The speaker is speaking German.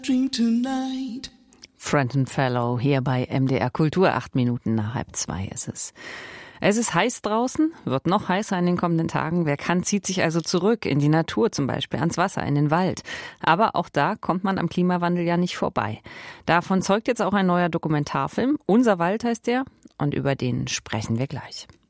Frenton Fellow hier bei MDR Kultur, 8 Minuten nach 1:30 ist es. Es ist heiß draußen, wird noch heißer in den kommenden Tagen. Wer kann, zieht sich also zurück in die Natur zum Beispiel, ans Wasser, in den Wald. Aber auch da kommt man am Klimawandel ja nicht vorbei. Davon zeugt jetzt auch ein neuer Dokumentarfilm. Unser Wald heißt der und über den sprechen wir gleich.